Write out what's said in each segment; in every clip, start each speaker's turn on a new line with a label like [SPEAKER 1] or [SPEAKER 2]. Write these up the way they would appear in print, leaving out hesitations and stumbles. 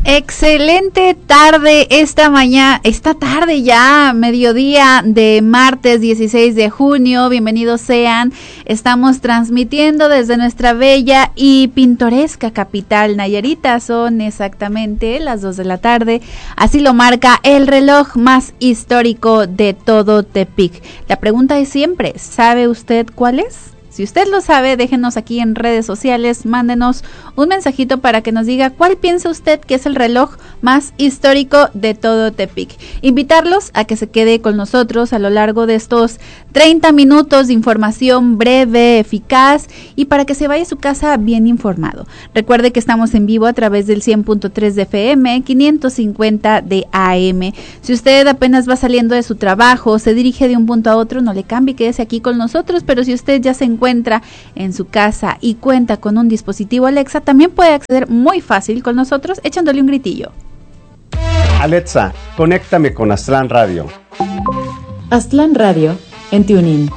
[SPEAKER 1] Excelente tarde esta tarde ya, mediodía de martes 16 de junio, bienvenidos sean, estamos transmitiendo desde nuestra bella y pintoresca capital Nayarita, son exactamente las 2 de la tarde, así lo marca el reloj más histórico de todo Tepic. La pregunta es siempre, ¿sabe usted cuál es? Si usted lo sabe, déjenos aquí en redes sociales, mándenos un mensajito para que nos diga cuál piensa usted que es el reloj más histórico de todo Tepic. Invitarlos a que se quede con nosotros a lo largo de estos 30 minutos de información breve, eficaz y para que se vaya a su casa bien informado. Recuerde que estamos en vivo a través del 100.3 de FM, 550 de AM. Si usted apenas va saliendo de su trabajo, se dirige de un punto a otro, no le cambie, quédese aquí con nosotros, pero si usted ya se encuentra en su casa y cuenta con un dispositivo Alexa, también puede acceder muy fácil con nosotros echándole un gritillo.
[SPEAKER 2] Alexa, conéctame con Aztlán Radio.
[SPEAKER 3] Aztlán Radio en TuneIn.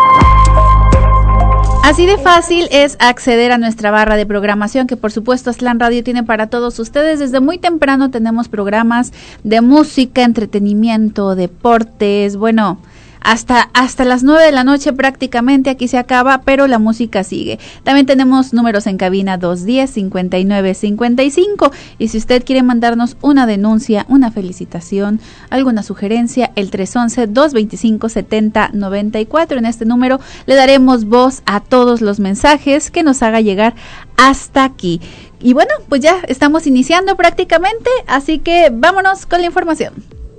[SPEAKER 1] Así de fácil es acceder a nuestra barra de programación que por supuesto Aztlán Radio tiene para todos ustedes. Desde muy temprano tenemos programas de música, entretenimiento, deportes, bueno, hasta las 9 de la noche prácticamente aquí se acaba, pero la música sigue. También tenemos números en cabina 210-5955 y si usted quiere mandarnos una denuncia, una felicitación, alguna sugerencia, el 311-225-7094. En este número le daremos voz a todos los mensajes que nos haga llegar hasta aquí. Y bueno, pues ya estamos iniciando prácticamente, así que vámonos con la información.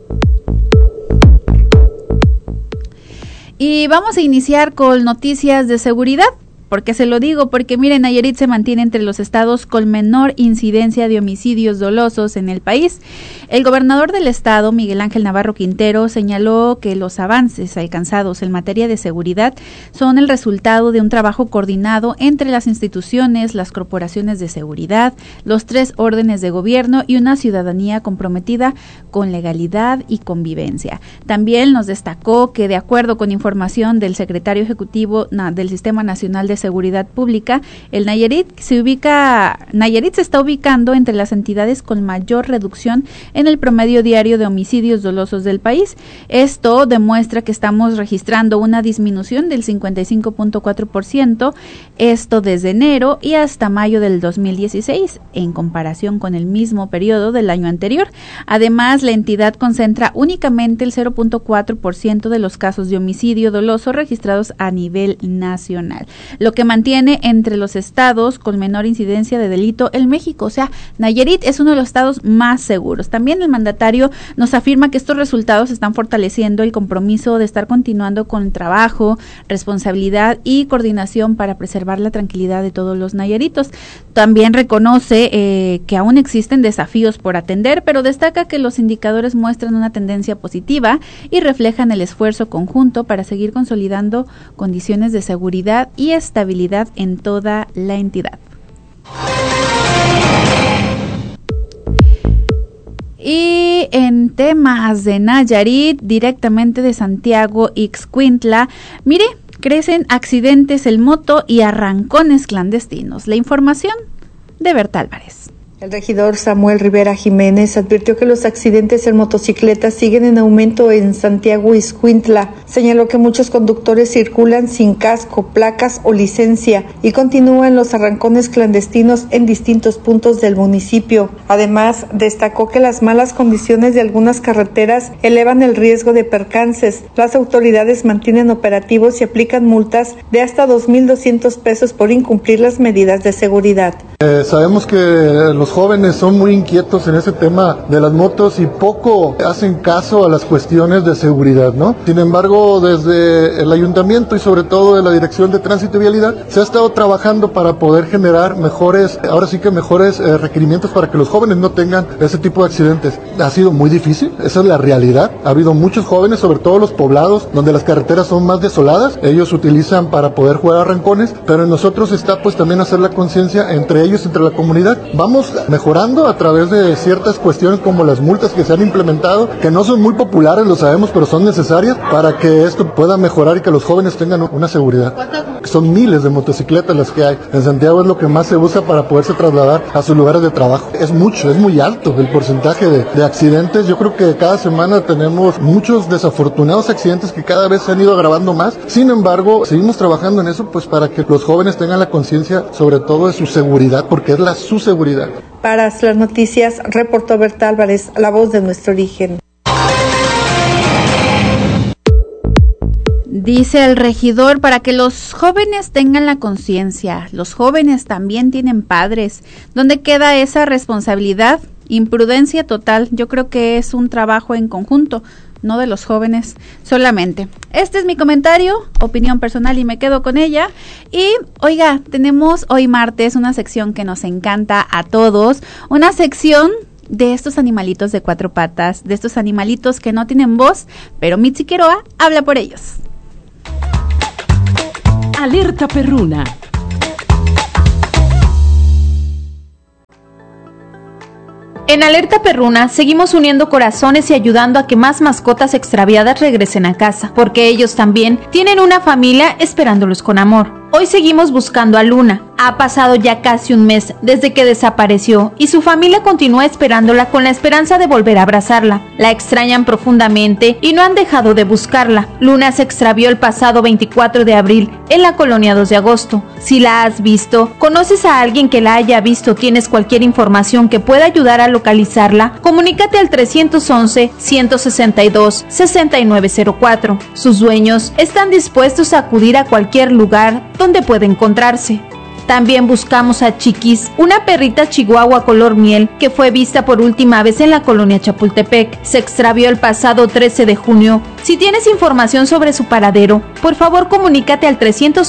[SPEAKER 1] Y vamos a iniciar con noticias de seguridad. ¿Por qué se lo digo? Porque miren, Nayarit se mantiene entre los estados con menor incidencia de homicidios dolosos en el país. El gobernador del estado, Miguel Ángel Navarro Quintero, señaló que los avances alcanzados en materia de seguridad son el resultado de un trabajo coordinado entre las instituciones, las corporaciones de seguridad, los 3 órdenes de gobierno y una ciudadanía comprometida con legalidad y convivencia. También nos destacó que de acuerdo con información del secretario ejecutivo del Sistema Nacional de Seguridad Pública, el Nayarit se está ubicando entre las entidades con mayor reducción en el promedio diario de homicidios dolosos del país. Esto demuestra que estamos registrando una disminución del 55.4%, esto desde enero y hasta mayo del 2016, en comparación con el mismo periodo del año anterior. Además, la entidad concentra únicamente el 0.4% de los casos de homicidio doloso registrados a nivel nacional, lo que mantiene entre los estados con menor incidencia de delito en México. O sea, Nayarit es uno de los estados más seguros. También el mandatario nos afirma que estos resultados están fortaleciendo el compromiso de estar continuando con el trabajo, responsabilidad y coordinación para preservar la tranquilidad de todos los nayaritos. También reconoce que aún existen desafíos por atender, pero destaca que los indicadores muestran una tendencia positiva y reflejan el esfuerzo conjunto para seguir consolidando condiciones de seguridad y estabilidad en toda la entidad. Y en temas de Nayarit, directamente de Santiago Ixcuintla, mire, crecen accidentes en moto y arrancones clandestinos. La información de Berta Álvarez.
[SPEAKER 4] El regidor Samuel Rivera Jiménez advirtió que los accidentes en motocicletas siguen en aumento en Santiago Ixcuintla. Señaló que muchos conductores circulan sin casco, placas o licencia y continúan los arrancones clandestinos en distintos puntos del municipio. Además, destacó que las malas condiciones de algunas carreteras elevan el riesgo de percances. Las autoridades mantienen operativos y aplican multas de hasta 2,200 pesos por incumplir las medidas de seguridad.
[SPEAKER 5] Sabemos que los jóvenes son muy inquietos en ese tema de las motos y poco hacen caso a las cuestiones de seguridad, ¿no? Sin embargo, desde el ayuntamiento y sobre todo de la Dirección de Tránsito y Vialidad se ha estado trabajando para poder generar mejores requerimientos para que los jóvenes no tengan ese tipo de accidentes. Ha sido muy difícil, esa es la realidad. Ha habido muchos jóvenes, sobre todo los poblados, donde las carreteras son más desoladas. Ellos utilizan para poder jugar arrancones, pero en nosotros está pues también hacer la conciencia entre ellos, entre la comunidad. Vamos mejorando a través de ciertas cuestiones como las multas que se han implementado, que no son muy populares, lo sabemos, pero son necesarias para que esto pueda mejorar y que los jóvenes tengan una seguridad. Son miles de motocicletas las que hay. En Santiago es lo que más se usa para poderse trasladar a sus lugares de trabajo. Es mucho, es muy alto el porcentaje de accidentes. Yo creo que cada semana tenemos muchos desafortunados accidentes que cada vez se han ido agravando más. Sin embargo, seguimos trabajando en eso pues para que los jóvenes tengan la conciencia sobre todo de su seguridad, porque es su seguridad.
[SPEAKER 4] Para las noticias, reportó Berta Álvarez, la voz de nuestro origen.
[SPEAKER 1] Dice el regidor, para que los jóvenes tengan la conciencia, los jóvenes también tienen padres. ¿Dónde queda esa responsabilidad? Imprudencia total. Yo creo que es un trabajo en conjunto, no de los jóvenes solamente. Este es mi comentario, opinión personal, y me quedo con ella. Y oiga, tenemos hoy martes una sección que nos encanta a todos, una sección de estos animalitos de cuatro patas, de estos animalitos que no tienen voz, pero Mitzi Quiroa habla por ellos.
[SPEAKER 6] Alerta perruna.
[SPEAKER 7] En Alerta Perruna seguimos uniendo corazones y ayudando a que más mascotas extraviadas regresen a casa, porque ellos también tienen una familia esperándolos con amor. Hoy seguimos buscando a Luna. Ha pasado ya casi un mes desde que desapareció y su familia continúa esperándola con la esperanza de volver a abrazarla. La extrañan profundamente y no han dejado de buscarla. Luna se extravió el pasado 24 de abril en la colonia 2 de agosto. Si la has visto, conoces a alguien que la haya visto, tienes cualquier información que pueda ayudar a localizarla, comunícate al 311-162-6904. Sus dueños están dispuestos a acudir a cualquier lugar donde puede encontrarse. También buscamos a Chiquis, una perrita chihuahua color miel que fue vista por última vez en la colonia Chapultepec. Se extravió el pasado 13 de junio. Si tienes información sobre su paradero, por favor comunícate al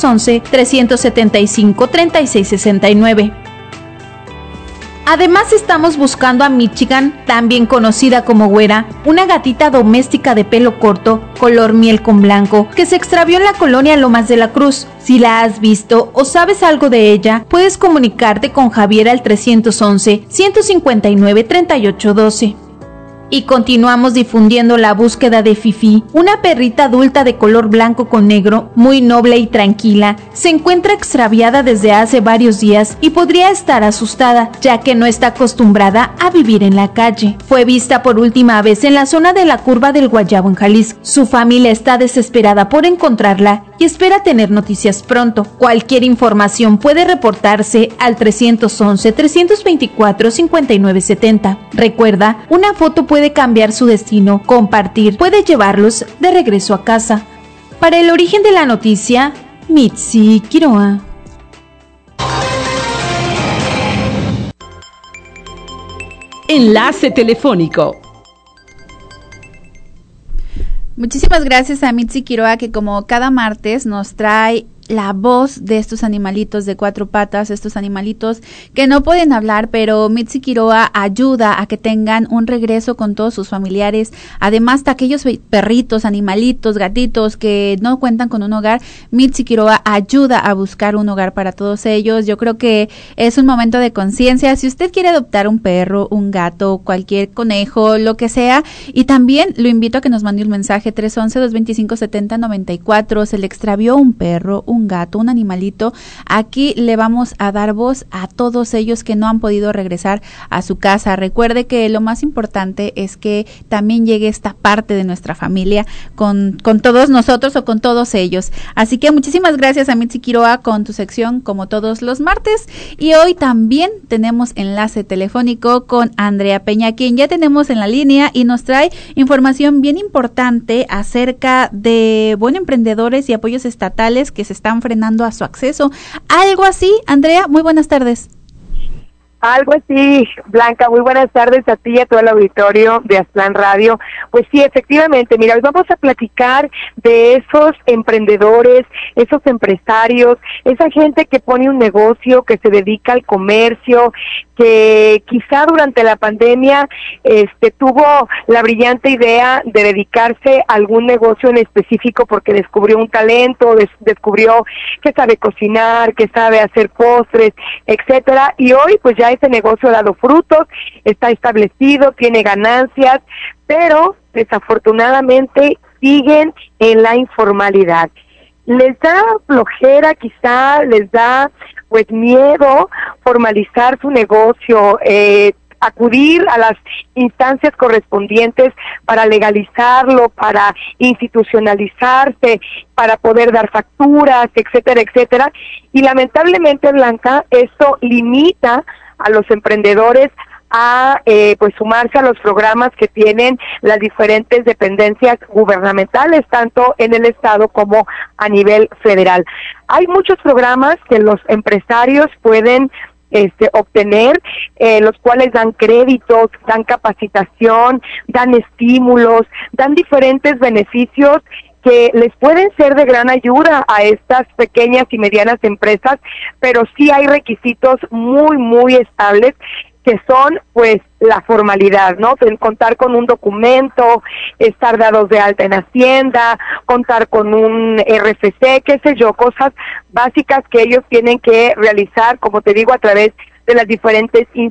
[SPEAKER 7] 311-375-3669. Además estamos buscando a Michigan, también conocida como Güera, una gatita doméstica de pelo corto, color miel con blanco, que se extravió en la colonia Lomas de la Cruz. Si la has visto o sabes algo de ella, puedes comunicarte con Javier al 311-159-3812. Y continuamos difundiendo la búsqueda de Fifi, una perrita adulta de color blanco con negro, muy noble y tranquila. Se encuentra extraviada desde hace varios días y podría estar asustada, ya que no está acostumbrada a vivir en la calle. Fue vista por última vez en la zona de la Curva del Guayabo en Jalisco. Su familia está desesperada por encontrarla y espera tener noticias pronto. Cualquier información puede reportarse al 311-324-5970. Recuerda, una foto puede cambiar su destino. Compartir puede llevarlos de regreso a casa. Para el origen de la noticia, Mitzi Quiroa.
[SPEAKER 6] Enlace telefónico.
[SPEAKER 1] Muchísimas gracias a Mitzi Quiroa, que como cada martes nos trae la voz de estos animalitos de cuatro patas, estos animalitos que no pueden hablar, pero Mitzi Quiroa ayuda a que tengan un regreso con todos sus familiares. Además de aquellos perritos, animalitos, gatitos que no cuentan con un hogar, Mitzi Quiroa ayuda a buscar un hogar para todos ellos. Yo creo que es un momento de conciencia. Si usted quiere adoptar un perro, un gato, cualquier conejo, lo que sea, y también lo invito a que nos mande un mensaje 311-225-7094. Se le extravió un perro, un gato, un animalito. Aquí le vamos a dar voz a todos ellos que no han podido regresar a su casa. Recuerde que lo más importante es que también llegue esta parte de nuestra familia con todos nosotros o con todos ellos. Así que muchísimas gracias a Mitzi Quiroa con tu sección como todos los martes, y hoy también tenemos enlace telefónico con Andrea Peña, quien ya tenemos en la línea y nos trae información bien importante acerca de emprendedores y apoyos estatales que se están frenando a su acceso. Algo así, Andrea, muy buenas tardes.
[SPEAKER 8] Algo así, Blanca, muy buenas tardes a ti y a todo el auditorio de Aztlán Radio. Pues sí, efectivamente, mira, hoy vamos a platicar de esos emprendedores, esos empresarios, esa gente que pone un negocio, que se dedica al comercio, que quizá durante la pandemia tuvo la brillante idea de dedicarse a algún negocio en específico porque descubrió un talento, descubrió que sabe cocinar, que sabe hacer postres, etcétera, y hoy pues ya ya ese negocio ha dado frutos, está establecido, tiene ganancias, pero desafortunadamente siguen en la informalidad. Les da flojera, quizá les da pues miedo formalizar su negocio, acudir a las instancias correspondientes para legalizarlo, para institucionalizarse, para poder dar facturas, etcétera, etcétera. Y lamentablemente, Blanca, esto limita a los emprendedores a pues sumarse a los programas que tienen las diferentes dependencias gubernamentales, tanto en el estado como a nivel federal. Hay muchos programas que los empresarios pueden obtener, los cuales dan créditos, dan capacitación, dan estímulos, dan diferentes beneficios que les pueden ser de gran ayuda a estas pequeñas y medianas empresas, pero sí hay requisitos muy, muy estables, que son pues la formalidad, ¿no? Contar con un documento, estar dados de alta en Hacienda, contar con un RFC, qué sé yo, cosas básicas que ellos tienen que realizar, como te digo, a través de las diferentes